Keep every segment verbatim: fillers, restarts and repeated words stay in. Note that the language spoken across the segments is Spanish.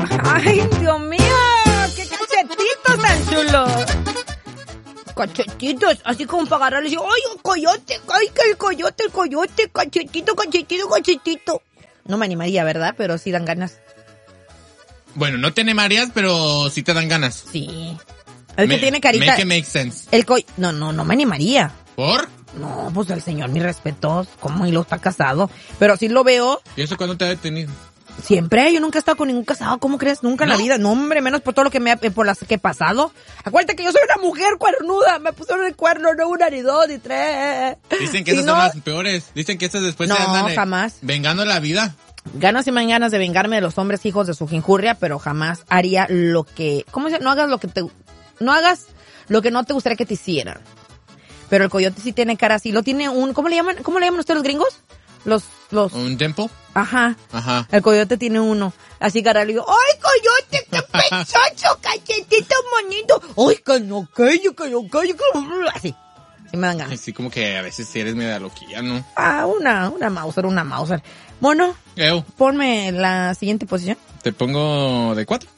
Ay, Dios mío, qué cachetitos tan chulos. Cachetitos, así como para agarrarle y decir, ay, un coyote, ay, que el coyote, el coyote, cachetito, cachetito, cachetito. No me animaría, ¿verdad? Pero sí dan ganas. Bueno, no te animarías, pero sí te dan ganas. Sí. El me, que tiene carita. Make it make sense. El coy... No, no, no me animaría. ¿Por? No, pues el señor, mis respetos. ¿Cómo? Y lo está casado. Pero sí lo veo. ¿Y eso cuándo te ha detenido? Siempre. Yo nunca he estado con ningún casado. ¿Cómo crees? Nunca en ¿No? la vida. No, hombre, menos por todo lo que me ha, por las que he pasado. Acuérdate que yo soy una mujer cuernuda. Me pusieron el cuerno, no una, ni dos, ni tres. Dicen que Y esas no... son las peores. Dicen que estas después No, se andan eh, jamás. vengando la vida. Ganas y me ganas de vengarme de los hombres hijos de su jinjurria, pero jamás haría lo que... ¿Cómo se dice? No hagas lo que te... No hagas lo que no te gustaría que te hicieran. Pero el coyote sí tiene cara así. Lo tiene un... ¿Cómo le llaman? ¿Cómo le llaman ustedes los gringos? Los... los ¿Un tempo? Ajá. Ajá. El coyote tiene uno. Así que ahora le digo, ¡ay, coyote, qué pechocho, cachetito bonito! ¡Ay, que no, que yo, que yo, que yo, que yo! Así. Y me dan ganas. Así como que a veces sí eres media loquilla, ¿no? Ah, una, una Mauser, una Mauser. Bueno, Eu, ponme la siguiente posición. te pongo de cuatro.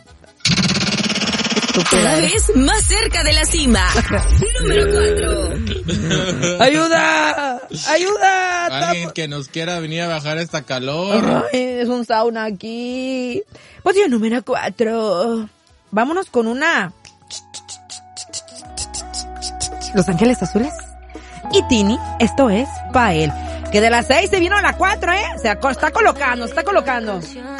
Cada vez más cerca de la cima. Número cuatro. ¡Ayuda! ¡Ayuda! Alguien que nos quiera venir a bajar esta calor. Ay, es un sauna aquí. Posición número cuatro. Vámonos con una... Los Ángeles Azules y Tini, esto es pa' él. Que de las seis se vino a la cuatro, ¿eh? Se está colocando, se está colocando.